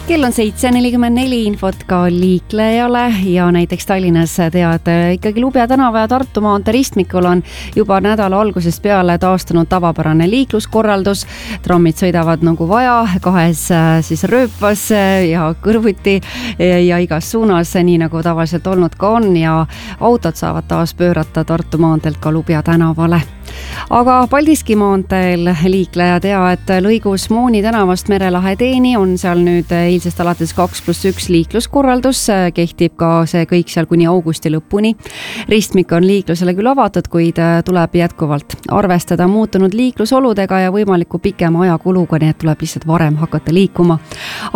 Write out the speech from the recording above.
Kell on 7.44, infot ka liiklejale ja näiteks Tallinnas tead ikkagi Lubja tänava ja Tartu maantee ristmikul on juba nädala algusest peale taastunud tavapärane liikluskorraldus. Trammid sõidavad nagu vaja, kahes siis rööpas ja kõrvuti ja igas suunas, nii nagu tavaliselt olnud ka on ja autod saavad taas pöörata Tartu maanteelt ka Lubja tänavale. Aga Paldiski maanteel liikleja tea, et lõigus Mooni tänavast Merelahe teeni on seal nüüd eilsest alates 2+1 liikluskorraldus, kehtib ka see kõik seal kuni augusti lõpuni. Ristmik on liiklusele küll avatud, kuid tuleb jätkuvalt arvestada muutunud liiklusoludega ja võimaliku pikema ajakuluga, nii et tuleb lihtsalt varem hakata liikuma.